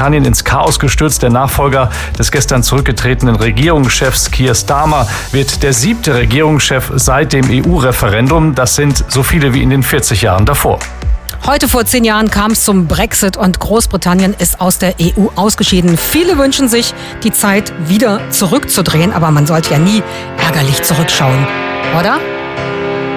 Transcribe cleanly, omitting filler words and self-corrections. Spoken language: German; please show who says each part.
Speaker 1: Großbritannien ins Chaos gestürzt. Der Nachfolger des gestern zurückgetretenen Regierungschefs Keir Starmer wird der 7. Regierungschef seit dem EU-Referendum. Das sind so viele wie in den 40 Jahren davor.
Speaker 2: Heute vor 10 Jahren kam es zum Brexit und Großbritannien ist aus der EU ausgeschieden. Viele wünschen sich, die Zeit wieder zurückzudrehen, aber man sollte ja nie ärgerlich zurückschauen, oder?